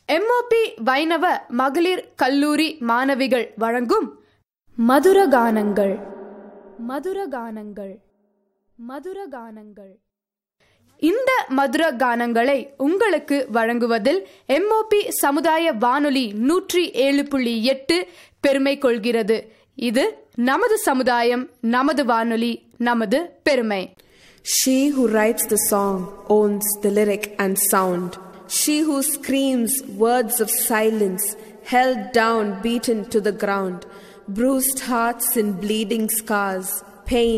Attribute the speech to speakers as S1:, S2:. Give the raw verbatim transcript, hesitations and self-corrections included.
S1: MOP வைணவ மகளிர் கல்லூரி மாணவிகள் வழங்கும் மதுரகானங்கள் மதுரகானங்கள் மதுரகானங்கள் இந்த மதுர கானங்களை உங்களுக்கு வழங்குவதில் எம்ஓபி சமுதாய வானொலி நூற்றி ஏழு புள்ளி எட்டு பெருமை கொள்கிறது. இது நமது சமுதாயம், நமது வானொலி, நமது பெருமை.
S2: She who writes the song owns the lyric and sound. She who screams words of silence, held down, beaten to the ground, bruised hearts and bleeding scars, pain